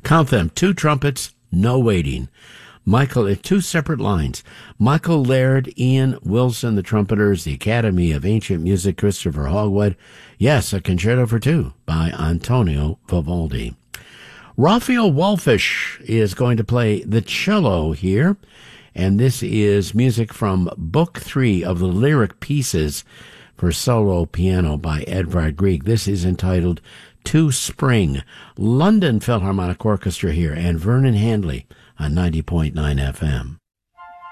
Count them, 2 trumpets, no waiting. Michael, 2 separate lines. Michael Laird, Ian Wilson, the trumpeters, the Academy of Ancient Music, Christopher Hogwood. Yes, a concerto for 2 by Antonio Vivaldi. Raphael Wallfish is going to play the cello here, and this is music from Book 3 of the Lyric Pieces for solo piano by Edvard Grieg. This is entitled To Spring. London Philharmonic Orchestra here, and Vernon Handley on 90.9 FM.